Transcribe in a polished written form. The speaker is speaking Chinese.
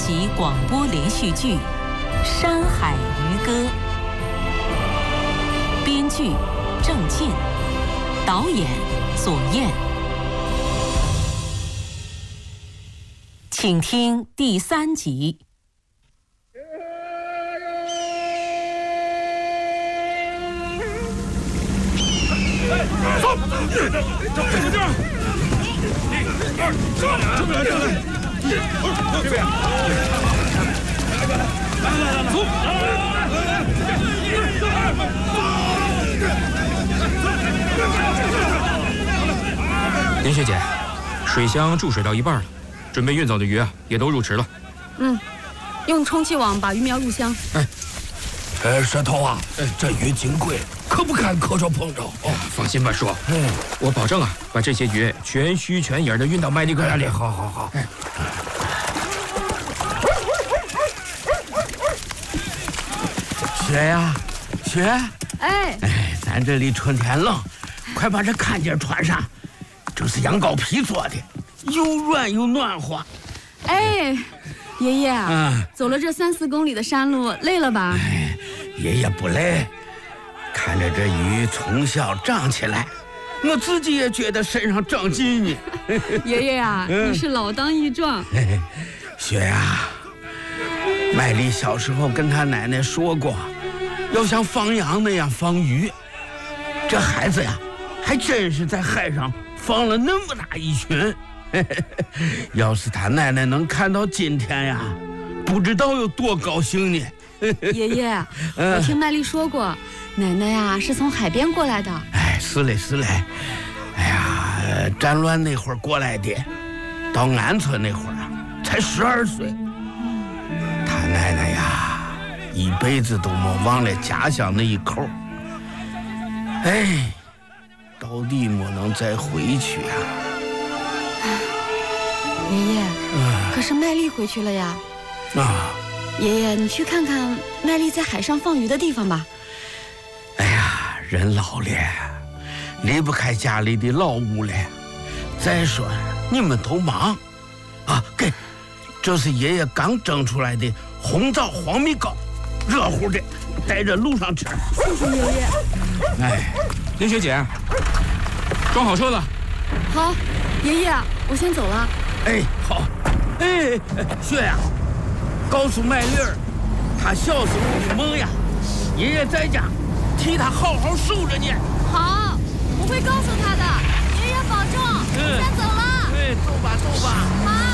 集广播连续剧《山海渔歌》，编剧郑健，导演左燕。请听第3集。 走，这个地儿，1、2、3，这边，这边，来，走，来， 林学姐，水箱注水到一半了，准备运走的鱼也都入池了。 用充气网把鱼苗入箱。 石头啊，这鱼金贵，可不敢磕着碰着。 放心吧，叔，我保证把这些鱼全须全影的运到麦地哥那里。 好。雪呀，雪！咱这里春天冷，快把这坎肩穿上，这是羊羔皮做的，又软又暖和。 爷爷，走了这3、4公里的山路，累了吧？ 爷爷不累，看着这鱼从小长起来，我自己也觉得身上长劲呢。 爷爷呀，你是老当益壮。 雪呀，麦丽小时候跟他奶奶说过，要像放羊那样放鱼。这孩子呀，还真是在海上放了那么大一群。要是他奶奶能看到今天呀，不知道有多高兴呢。 爷爷，我听麦丽说过，奶奶呀是从海边过来的。 是嘞。战乱那会儿过来的，到安村那会儿才12岁。他奶奶呀，一辈子都没忘了家乡那一口。到底没能再回去呀。 爷爷，可是麦丽回去了呀。爷爷，你去看看麦丽在海上放鱼的地方吧。 人老了，离不开家里的老屋了。再说你们都忙给，这是爷爷刚蒸出来的红枣黄米糕，热乎的，带着路上吃。 谢谢爷爷。 林学姐，装好车了。 好，爷爷，我先走了。 好。雪呀，告诉麦丽儿，她小时候的梦呀，爷爷在家替她好好守着呢。 好，我会告诉他的。爷爷保重。先走了。 走吧。 好。